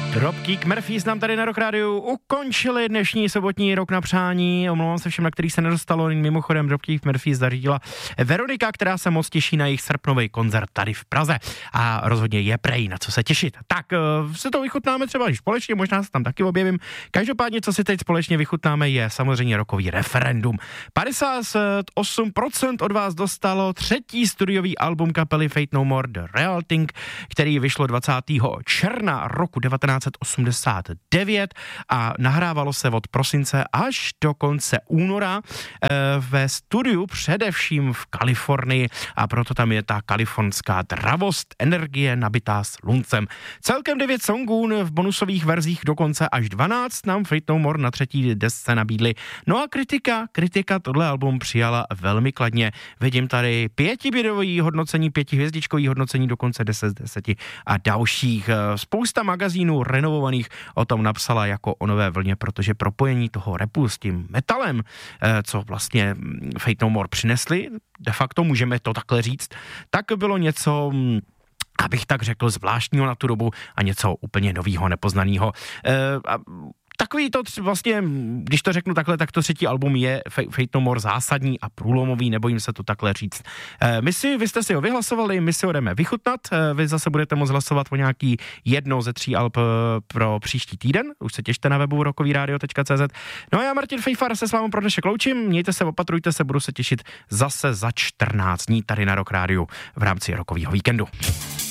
Dropkick Murphys nám tady na Rock Rádiu ukončili dnešní sobotní Rok na přání. Omlouvám se všem, na který se nedostalo. Mimochodem Dropkick Murphys zařídila Veronika, která se moc těší na jejich srpnový koncert tady v Praze. A rozhodně je prej na co se těšit. Tak se to vychutnáme třeba i společně, možná se tam taky objevím. Každopádně, co si teď společně vychutnáme, je samozřejmě rokový referendum. 58% od vás dostalo třetí studiový album kapely Faith No More The Real Thing, který vyšlo 20. června roku 1989 a nahrávalo se od prosince až do konce února ve studiu, především v Kalifornii, a proto tam je ta kalifornská dravost, energie nabitá sluncem. Celkem 9 songů v bonusových verzích, dokonce až 12 nám Faith No More na třetí desce nabídli. No a kritika tohle album přijala velmi kladně. Vidím tady 5bodový hodnocení, 5hvězdičkový hodnocení, dokonce 10 z 10 a dalších. Spousta magazínů renovovaných o tom napsala jako o nové vlně, protože propojení toho rapu s tím metalem, co vlastně Faith No More přinesli, de facto můžeme to takhle říct, tak bylo něco, abych tak řekl, zvláštního na tu dobu a něco úplně novýho, nepoznaného. Takový to vlastně, když to řeknu takhle, tak to třetí album je Faith No More zásadní a průlomový, nebojím se to takhle říct. Vy jste si ho vyhlasovali, my si ho jdeme vychutnat, vy zase budete moct hlasovat o nějaký jedno ze 3 alb pro příští týden, už se těšte na webu rockovyradio.cz. No a já, Martin Fejfar, se s vámi pro dnešek loučím, mějte se, opatrujte se, budu se těšit zase za 14 dní tady na Rock Rádiu v rámci rockovýho víkendu.